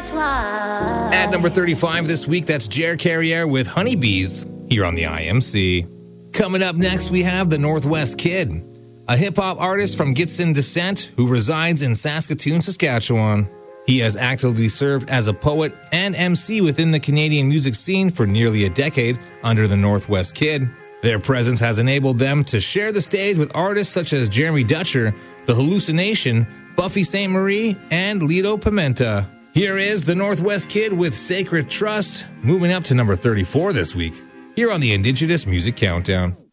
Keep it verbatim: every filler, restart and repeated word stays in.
toi. At number thirty-five this week, that's Jer Carriere with Honeybees here on the I M C. Coming up next, we have the Northwest Kid, a hip-hop artist from Gitxsan descent who resides in Saskatoon, Saskatchewan. He has actively served as a poet and M C within the Canadian music scene for nearly a decade under the Northwest Kid. Their presence has enabled them to share the stage with artists such as Jeremy Dutcher, The Hallucination, Buffy Sainte Marie, and Lido Pimenta. Here is the Northwest Kid with Sacred Trust, moving up to number thirty-four this week, here on the Indigenous Music Countdown.